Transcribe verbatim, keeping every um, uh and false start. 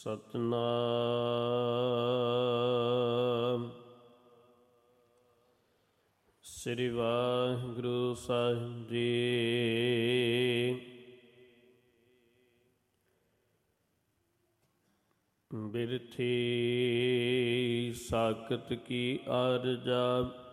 Satnam Sri Waheguru Sahib ji. ਬਿਰਥੀ ਸਾਖਤ Ki ਆਰਜਾ